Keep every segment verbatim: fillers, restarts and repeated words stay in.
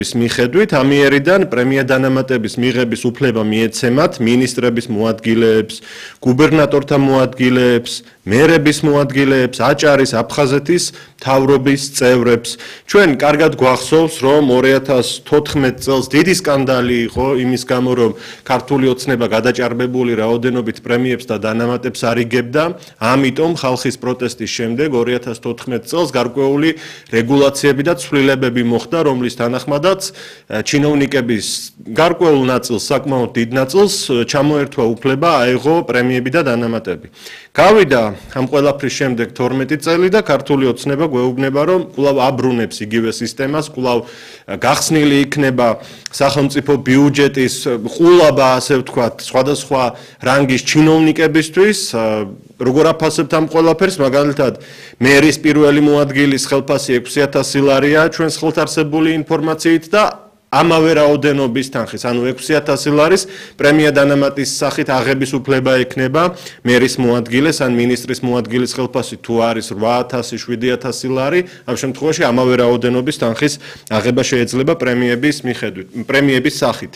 მიხედვით ამიერიდან პრემია დანამატების მიღების უფლება მიეცემათ მინისტრების მოადგილეებს, გუბერნატორთა მოადგილეებს, მერების მოადგილეებს, აჭარის, აფხაზეთის მთავრობის წევრებს. ჩვენ კარგად გვახსოვს, რომ ორი ათას თოთხმეტ წელს დიდი სკანდალი იყო იმის გამო, რომ ქართული ოცნება გადაჭარბებული რაოდენობით პრემიებს და დანამატებს არ იგებდა, ამიტომ ხალხის პროტესტის შემდეგ ორი ათას თოთხმეტ წელს გარკვეული რეგულაციები და ცვლილებები მოხდა, რომლის თანახმადაც ჩინოვნიკების გარკვეულ ნაწილს, საკმაოდ დიდ ნაწილს ჩამოერთვა უფლება აეღო პრემიები და დანამატები. გავიდა ამ ყველაფრის შემდეგ თორმეტი წელი და ქართული ოცნება გვეუბნება, რომ კვლავ აბრუნებს იგივე სისტემას, კვლავ გახსნილი იქნება სახელმწიფო ბიუჯეტის ყულაბა, ასე ვთქვათ, სხვადასხვა რანგის ჩინოვნიკებისთვის. როგორ აფასებთ ამ ყველაფერს? მაგალითად, მერის პირველი მოადგილის ხელფასი ექვსი ათასი ლარია ჩვენს ხელთ არსებული ინფორმაციით და ამავე რაოდენობის თანხის, ანუ ექვსი ათასი ლარის პრემია დანამატის სახით აღების უფლება ექნება მერის მოადგილეს ან მინისტრის მოადგილის ხელფასი თუ არის რვა ათასი, შვიდი ათასი ლარი, ამ შემთხვევაში ამავე რაოდენობის თანხის აღება შეიძლება პრემიების მიხედვით, პრემიების სახით.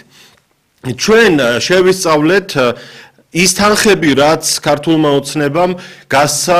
ჩვენ შევისწავლეთ ის თანხები, რაც ქართულმა ოცნებამ გასცა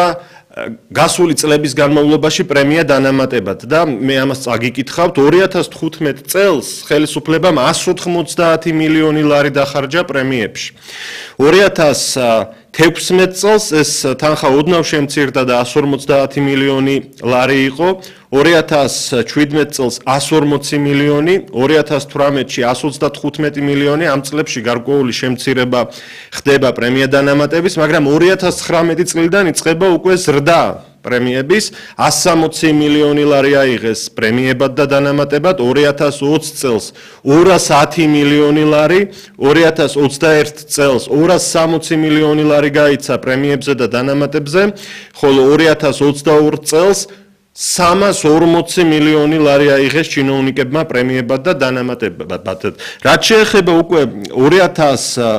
გასული წლების განმავლობაში პრემია დანამატებად და მე ამას წაგიკითხავთ, ორი ათას თხუთმეტ წელს ხელისუფლებამ εκατს ოთხმოცდაათი მილიონი ლარი დახარჯა პრემიებში. ორი ათას თექვსმეტ წელს ეს თანხა ოდნავ შემცირდა და εκατს ორმოცდაათი მილიონი ლარი იყო, ორი ათას შვიდმეტ წელს εκατს ორმოცი მილიონი, ორი ათას თვრამეტში εκατს ოცდათხუთმეტი მილიონი, ამ წლებში გარკვეული შემცირება ხდება პრემია დანამატების, მაგრამ ორი ათას ცხრამეტი წლიდან იწყება უკვე ზრდა პრემიების, εκατს სამოცი მილიონი ლარი აიღეს პრემიებად და დანამატებად, ორი ათას ოცი წელს ორას ათი მილიონი ლარი, ორი ათას ოცდაერთ წელს ორას სამოცი მილიონი ლარი გაიცა პრემიებზე და დანამატებზე, ხოლო ორი ათას ოცდაორ წელს სამას ორმოცი მილიონი ლარი აიღეს ჩინოვნიკებმა პრემიებად და დანამატებად. რაც შეეხება უკვე ორი ათას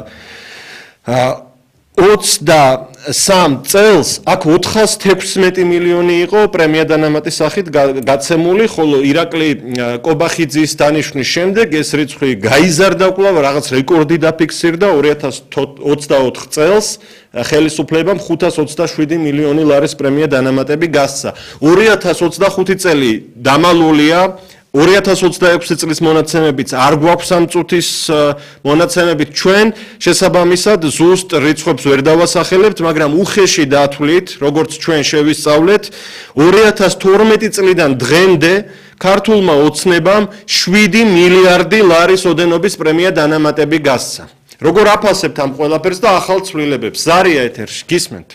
ოცდასამ წელს აქ ოთხას თექვსმეტი მილიონი იყო პრემია დანამატის სახით გაცემული, ხოლო ირაკლი კობახიძის დანიშვნის შემდეგ ეს რიცხვი გაიზარდა კვლავ, რაღაც რეკორდი დაფიქსირდა ორი ათას ოცდაოთხ წელს ხელისუფლებამ ხუთას ოცდაშვიდი მილიონი ლარის პრემია დანამატები გასცა. ორი ათას ოცდახუთი წელი დამალულია, ორი ათას ოცდაექვსი წლის მონაცემებიც არ გვაქვს ამ წუთის მონაცემებით ჩვენ შესაბამისად ზუსტ რიცხვებს ვერ დავასახელებთ, მაგრამ უხეში დათვლით, როგორც ჩვენ შევისწავლეთ, ორი ათას თორმეტი წლიდან დღემდე ქართულმა ოცნებამ შვიდი მილიარდი ლარის ოდენობის პრემია დანამატები გასცა. როგორ აფასებთ ამ ყველაფერს და ახალ ცვლილებებს? ზარია ეთერში, გისმენთ?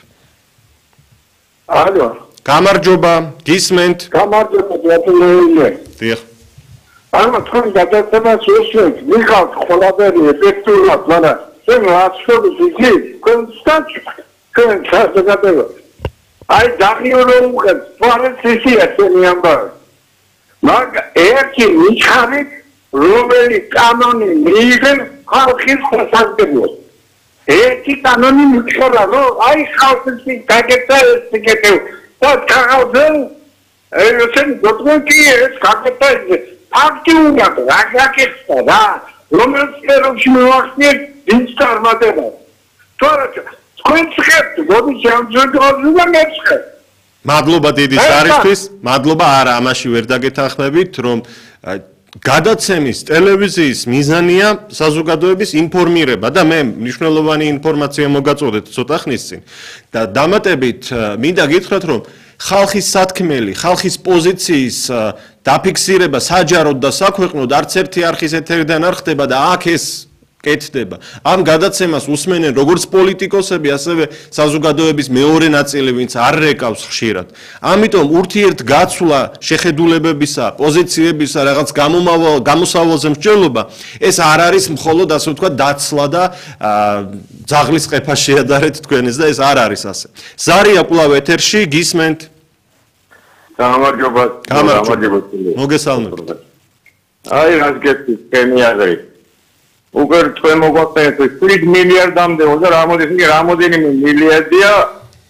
ალო. გამარჯობა, გისმენთ? გამარჯობა, გიათვლეულე. დიახ. ანუ თქვენ გადაცემას უსმენთ, მიხავთ ყველაფერი ეფექტურად, მაგრამ ჩვენ რაცხოვს იგი, თქვენ სტაჩ, თქვენ საზოგადოება. აი დაღიორო უყევს, თვალეს ისია ჩვენი ამბავი. მაგ ერთი მიხარით, რომელი კანონი მიიღებს ხალხის სასარგებლოდ. ერთი კანონი მიხარა, რომ აი ხალხის გაგეცა ეს ტიკეტი და კაღალზე ესენ დოკუმენტი ეს გაგეცა აქტიურად რაგაკეცა რა, რომელიც სფეროში მოახდინეთ ინსტარმატება. თორე თქვენ ხებთ, მოდი შემოგვიდგინოთ მეცხე. მადლობა დიდი სარისთვის, მადლობა, არა, ამაში ვერ დაგეთანხმებით, რომ გადაცემის ტელევიზიის მიზანია საზოგადოების ინფორმირება და მე მნიშვნელოვანი ინფორმაცია მოგაწოდეთ ცოტა ხნის წინ და დამატებით მინდა გითხრათ, რომ ხალხის სათქმელი, ხალხის პოზიციის დაფიქსირება საჯაროდ და საქვეყნოდ არც ერთი არხის ეთერიდან არ ხდება და აქ ეს კეთდება. ამ გადაცემას უსმენენ როგორც პოლიტიკოსები, ასევე საზოგადოების მეორე ნაწილი, ვინც არ რეკავს ხშირად. ამიტომ ურთიერთგაცვლა შეხედულებებისა, პოზიციებისა, რაღაც გამოსავალზე მსჯელობა, ეს არ არის მხოლოდ ასე ვთქვათ დაცლა და ძაღლის ყეფა შეადარეთ თქვენს და ეს არ არის ასე. ზარია კვლავ ეთერში, გისმენთ? გამარჯობა. გამარჯობა. მოგესალმებით. აი რას გეტყვით თქვენი აზრი. უკვე თქვენ მოგვახსენეთ შვიდი მილიარდამდე და რამოდენიმე რამოდენიმე მილიარდია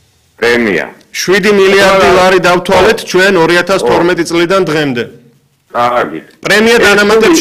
პრემია. შვიდი მილიარდი ლარი დავთვალეთ ჩვენ ორი ათას თორმეტი წლიდან დღემდე. კარგი. პრემია დანამატებში